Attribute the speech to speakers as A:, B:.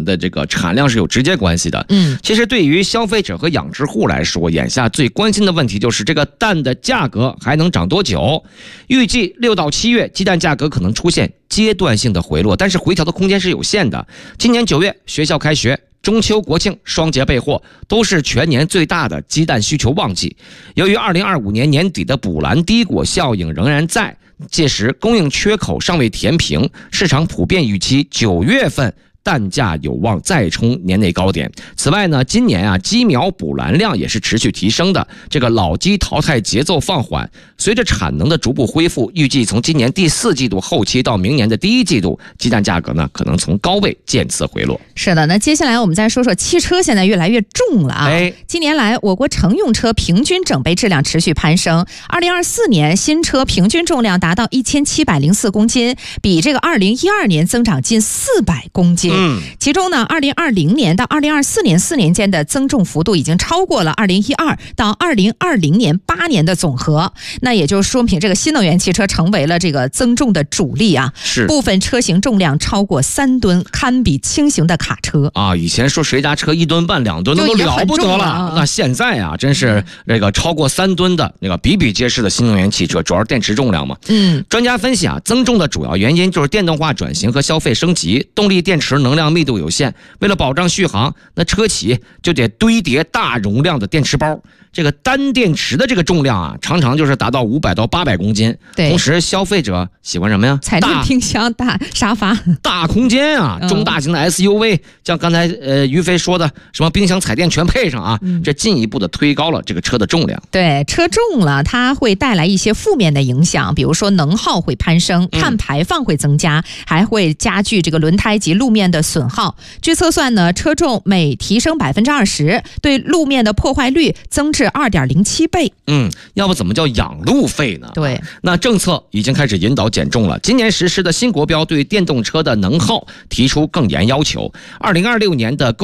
A: 的这个产量是有直接关系的。其实对于消费者和养殖户来说，眼下最关心的问题就是这个蛋的价格还能涨多久。预计6到7月鸡蛋价格可能出现阶段性的回落，但是回调的空间是有限的。今年9月学校开学，中秋国庆双节备货都是全年最大的鸡蛋需求旺季。由于2025年年底的补篮低谷效应仍然在，届时供应缺口尚未填平，市场普遍预期9月份蛋价有望再冲年内高点。此外呢，今年鸡苗补篮量也是持续提升的，这个老鸡淘汰节奏放缓，随着产能的逐步恢复，预计从今年第4季度后期到明年的第1季度，鸡蛋价格呢可能从高位渐次回落。
B: 是的，那接下来我们再说说汽车现在越来越重了啊。近年来我国乘用车平均整备质量持续攀升，2024年新车平均重量达到1704公斤，比这个2012年增长近400公斤。其中呢，2020年到2024年4年间的增重幅度已经超过了2012到2020年8年的总和。那也就说明这个新能源汽车成为了这个增重的主力啊。
A: 是，
B: 部分车型重量超过3吨，堪比轻型的卡车
A: 啊。以前说谁家车1吨半2吨那都了不得了，那现在啊，真是这个超过3吨的那个比比皆是的新能源汽车，主要是电池重量嘛。专家分析啊，增重的主要原因就是电动化转型和消费升级，动力电池能量密度有限，为了保障续航，那车企就得堆叠大容量的电池包。这个单电池的这个重量啊，常常就是达到500到800公斤。
B: 对，
A: 同时消费者喜欢什么呀？
B: 彩电、冰箱、大沙发、
A: 大空间啊，中大型的 SUV，像刚才于飞说的，什么冰箱、彩电全配上啊，这进一步的推高了这个车的重量。
B: 对，车重了，它会带来一些负面的影响，比如说能耗会攀升，碳排放会增加，还会加剧这个轮胎及路面的损耗。据测算呢，车重每提升20%，对路面的破坏率增至2.07倍。
A: 要不怎么叫养路费呢？
B: 对，
A: 那政策已经开始引导减重了。今年实施的新国标对电动车的能耗提出更严要求。2026年的